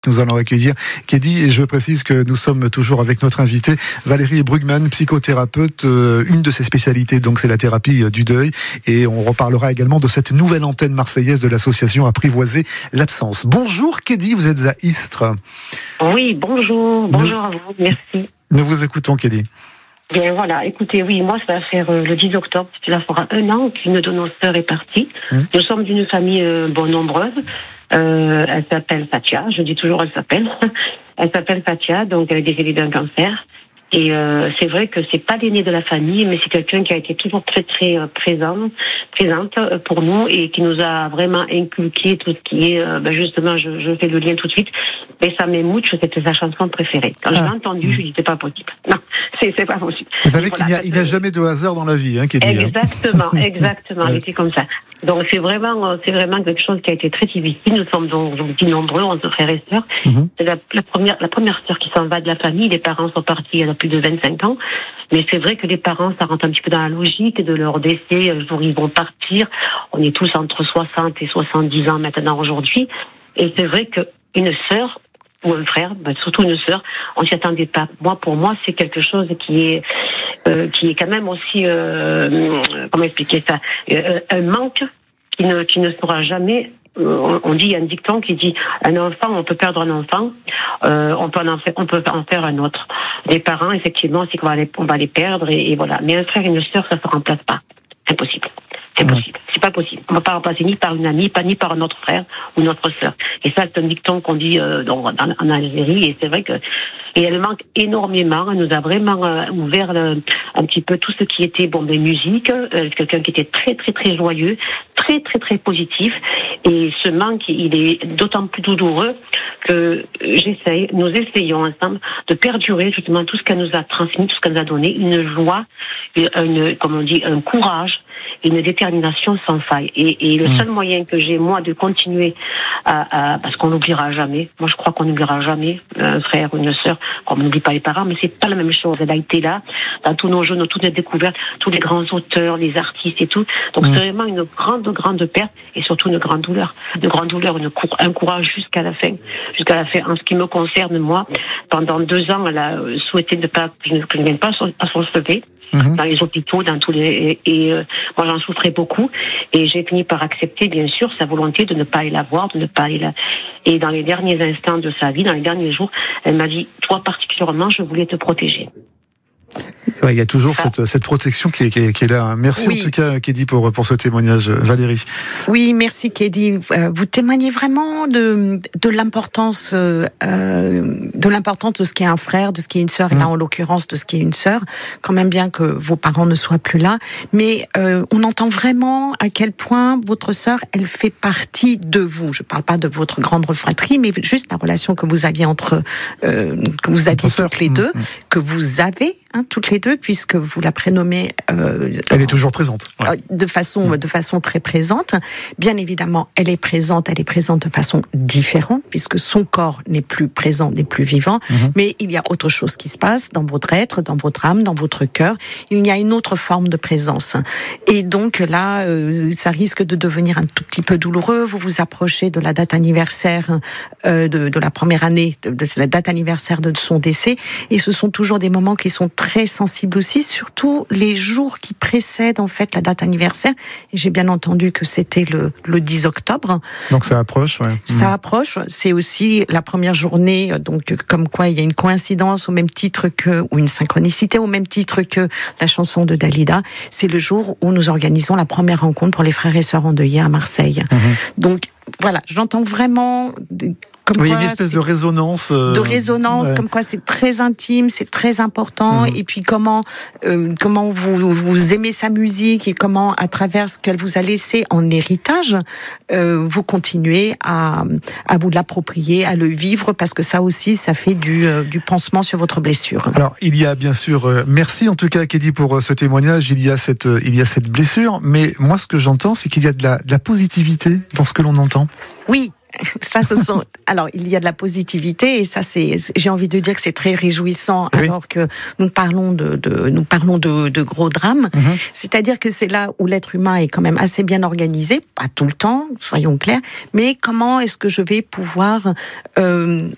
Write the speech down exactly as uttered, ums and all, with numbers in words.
Nous allons accueillir Kédi, et je précise que nous sommes toujours avec notre invitée Valérie Brugman, psychothérapeute. Une de ses spécialités, donc, c'est la thérapie du deuil, et on reparlera également de cette nouvelle antenne marseillaise de l'association Apprivoiser l'absence. Bonjour Kédi, vous êtes à Istres. Oui, bonjour, bonjour nous, à vous, merci. Nous vous écoutons, Kédi. Bien voilà, écoutez, oui, moi ça va faire euh, le dix octobre, cela fera un an qu'une de nos sœurs est partie. Mmh. Nous sommes d'une famille euh, bon nombreuse. Euh, elle s'appelle Fatia, je dis toujours elle s'appelle. Elle s'appelle Fatia, donc elle est décédée d'un cancer. Et euh, c'est vrai que c'est pas l'aînée de la famille, mais c'est quelqu'un qui a été toujours très très euh, présent, présente pour nous et qui nous a vraiment inculqué tout ce qui est, euh, ben justement, je, je fais le lien tout de suite. Et ça m'émoute, c'était sa chanson préférée. Quand ah. je l'ai entendue, je dis c'est pas possible. Non, c'est, c'est pas possible. Vous savez voilà, qu'il n'y a, il n'y a jamais de hasard dans la vie, hein, Kédi. Exactement, exactement, elle était comme ça. Donc c'est vraiment, c'est vraiment quelque chose qui a été très difficile. Nous sommes donc, donc nombreux, onze frères et sœurs. Mm-hmm. C'est la, la première, la première sœur qui s'en va de la famille. Les parents sont partis il y a plus de vingt-cinq ans. Mais c'est vrai que les parents, ça rentre un petit peu dans la logique de leur décès. Un jour, ils vont partir. On est tous entre soixante et soixante-dix ans maintenant aujourd'hui. Et c'est vrai qu'une sœur ou un frère, ben surtout une sœur, on s'y attendait pas. Moi, pour moi, c'est quelque chose qui est, euh, qui est quand même aussi, euh, comment expliquer ça, euh, un manque qui ne, qui ne sera jamais. Euh, on dit, il y a un dicton qui dit, un enfant, on peut perdre un enfant, euh, on peut en faire, on peut en faire un autre. Les parents, effectivement, c'est qu'on va les, on va les perdre et, et voilà. Mais un frère et une sœur, ça se remplace pas. Impossible. C'est impossible. C'est pas possible. On ne va pas remplacer ni par une amie, pas ni par un autre frère ou notre sœur. Et ça, c'est un dicton qu'on dit euh, donc, en, en Algérie. Et c'est vrai que et elle manque énormément. Elle nous a vraiment euh, ouvert le, un petit peu tout ce qui était bon des musiques. Euh, c'est quelqu'un qui était très très très joyeux, très très très positif. Et ce manque, il est d'autant plus douloureux que j'essaye, nous essayons ensemble de perdurer justement tout ce qu'elle nous a transmis, tout ce qu'elle nous a donné, une joie, une, comme on dit, un courage, une détermination sans faille. Et, et le mmh. seul moyen que j'ai, moi, de continuer à, à parce qu'on n'oubliera jamais, moi je crois qu'on n'oubliera jamais un frère ou une sœur, comme on n'oublie pas les parents, mais c'est pas la même chose. Elle a été là, dans tous nos jeux, dans toutes les découvertes, tous les grands auteurs, les artistes et tout. Donc mmh. c'est vraiment une grande, grande perte et surtout une grande douleur. Une grande douleur, une cour- un courage jusqu'à la fin. Jusqu'à la fin. En ce qui me concerne, moi, pendant deux ans, elle a souhaité ne pas, que je ne vienne pas à son chevet. Mmh. Dans les hôpitaux, dans tous les et, et euh, moi j'en souffrais beaucoup et j'ai fini par accepter bien sûr sa volonté de ne pas aller la voir, de ne pas aller la. Et dans les derniers instants de sa vie, dans les derniers jours, elle m'a dit toi particulièrement, je voulais te protéger. Ouais, il y a toujours ah. cette, cette protection qui est, qui est, qui est là. Merci oui. en tout cas, Kédi, pour, pour ce témoignage. Valérie. Oui, merci Kédi. Vous témoignez vraiment de, de l'importance, euh, de l'importance de ce qu'est un frère, de ce qu'est une sœur, mmh. et là en l'occurrence de ce qu'est une sœur. Quand même bien que vos parents ne soient plus là, mais euh, on entend vraiment à quel point votre sœur, elle fait partie de vous. Je ne parle pas de votre grande fratrie, mais juste la relation que vous aviez entre, euh, que vous aviez toutes les deux, mmh. que vous avez. Hein, toutes les deux, puisque vous la prénommez. Euh, elle est toujours présente. Ouais. De façon, mmh. de façon très présente. Bien évidemment, elle est présente. Elle est présente de façon différente, puisque son corps n'est plus présent, n'est plus vivant. Mmh. Mais il y a autre chose qui se passe dans votre être, dans votre âme, dans votre cœur. Il y a une autre forme de présence. Et donc là, euh, ça risque de devenir un tout petit peu douloureux. Vous vous approchez de la date anniversaire euh, de, de la première année, de, de la date anniversaire de son décès. Et ce sont toujours des moments qui sont très sensible aussi, surtout les jours qui précèdent en fait la date anniversaire. Et j'ai bien entendu que c'était le, le dix octobre. Donc ça approche, ouais. Ça mmh. approche. C'est aussi la première journée, donc comme quoi il y a une coïncidence au même titre que, ou une synchronicité au même titre que la chanson de Dalida. C'est le jour où nous organisons la première rencontre pour les frères et sœurs endeuillés à Marseille. Mmh. Donc voilà, j'entends vraiment. Comme oui, quoi, une espèce de résonance. Euh, de résonance, ouais. Comme quoi c'est très intime, c'est très important. Mmh. Et puis comment, euh, comment vous, vous aimez sa musique et comment, à travers ce qu'elle vous a laissé en héritage, euh, vous continuez à, à vous l'approprier, à le vivre, parce que ça aussi, ça fait du, euh, du pansement sur votre blessure. Alors, il y a bien sûr, euh, merci en tout cas, Kédi, pour euh, ce témoignage. Il y a cette, euh, il y a cette blessure, mais moi, ce que j'entends, c'est qu'il y a de la, de la positivité dans ce que l'on entend. Oui. Ça, ce sont. Alors, il y a de la positivité et ça, c'est. J'ai envie de dire que c'est très réjouissant, oui. Alors que nous parlons de, de nous parlons de, de gros drames. Mm-hmm. C'est-à-dire que c'est là où l'être humain est quand même assez bien organisé, pas tout le temps, soyons clairs. Mais comment est-ce que je vais pouvoir euh,